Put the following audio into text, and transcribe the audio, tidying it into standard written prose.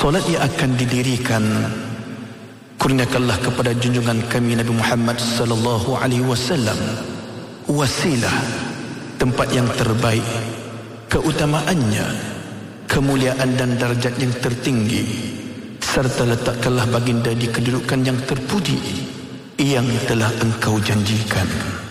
Solat yang akan didirikan, kurniakanlah kepada junjungan kami Nabi Muhammad sallallahu alaihi wasallam wasilah, tempat yang terbaik, keutamaannya, kemuliaan dan darjat yang tertinggi, serta letakkanlah baginda di kedudukan yang terpuji yang telah engkau janjikan.